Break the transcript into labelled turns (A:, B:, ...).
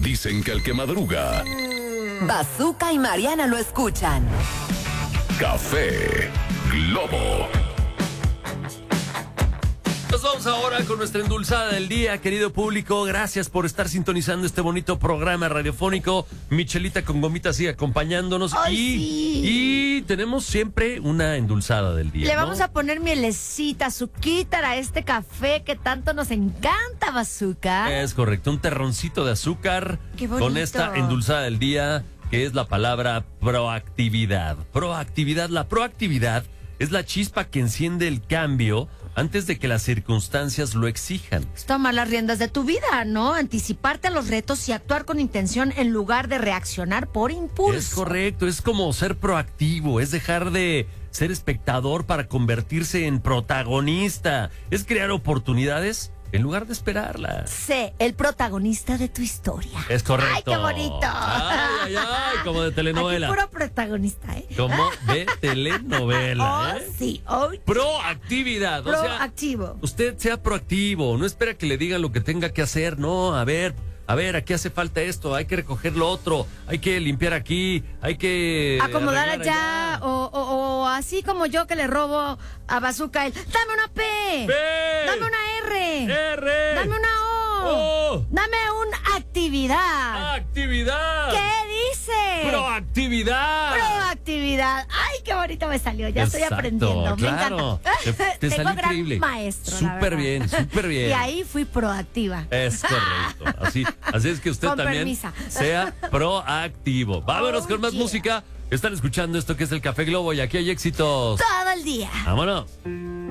A: Dicen que el que madruga,
B: Bazooka y Mariana lo escuchan.
A: Café Globo.
C: Nos vamos ahora con nuestra endulzada del día, querido público. Gracias por estar sintonizando este bonito programa radiofónico. Michelita con gomitas sigue acompañándonos.
D: ¡Ay, sí!
C: Y tenemos siempre una endulzada del día.
D: Le
C: ¿no?
D: vamos a poner mielecita, azuquita a este café que tanto nos encanta, Bazooka.
C: Es correcto, un terroncito de azúcar.
D: ¡Qué bonito!
C: Con esta endulzada del día, que es la palabra proactividad. Proactividad, la proactividad es la chispa que enciende el cambio antes de que las circunstancias lo exijan.
D: Es tomar las riendas de tu vida, ¿no? Anticiparte a los retos y actuar con intención en lugar de reaccionar por impulso.
C: Es correcto, es como ser proactivo, es dejar de ser espectador para convertirse en protagonista, es crear oportunidades en lugar de esperarlas.
D: Sé el protagonista de tu historia.
C: Es correcto.
D: ¡Ay, qué bonito!
C: Ay, como de telenovela.
D: Aquí puro protagonista, ¿eh?
C: Como de telenovela,
D: Oh, sí. Oh,
C: Proactividad.
D: proactivo.
C: O sea, usted sea proactivo, no espera que le digan lo que tenga que hacer, no, a ver, aquí hace falta esto, hay que recoger lo otro, hay que limpiar aquí, hay que
D: acomodar
C: arreglar
D: allá, o así como yo que le robo a Bazooka el dame una P, dame una R, dame una O, dame una actividad.
C: ¡Actividad!
D: ¿Qué dice?
C: ¡Proactividad!
D: Proactividad. Ay, qué bonito me salió, ya estoy
C: Exacto,
D: aprendiendo,
C: claro.
D: me encanta.
C: Te
D: Tengo
C: salió
D: gran
C: increíble.
D: maestro, la
C: Súper
D: verdad.
C: bien, súper bien.
D: Y ahí fui proactiva.
C: Es correcto. Así es que usted
D: Con
C: también
D: permisa.
C: sea proactivo. Vámonos con más música. Están escuchando esto que es el Café Globo y aquí hay éxitos.
D: Todo el día.
C: Vámonos.